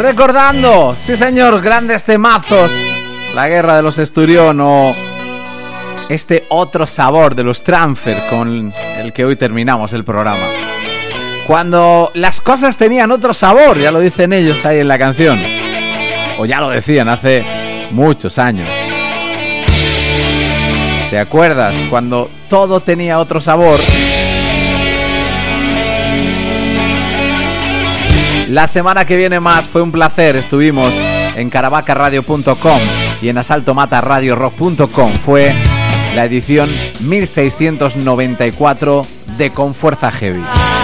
Recordando, sí señor, grandes temazos. La guerra de los Esturión o este otro sabor de los Transfer con el que hoy terminamos el programa. Cuando las cosas tenían otro sabor, ya lo dicen ellos ahí en la canción. O ya lo decían hace muchos años. ¿Te acuerdas? Cuando todo tenía otro sabor. La semana que viene más, fue un placer. Estuvimos en caravacaradio.com y en asaltomataradiorock.com. Fue la edición 1694 de Con Fuerza Heavy.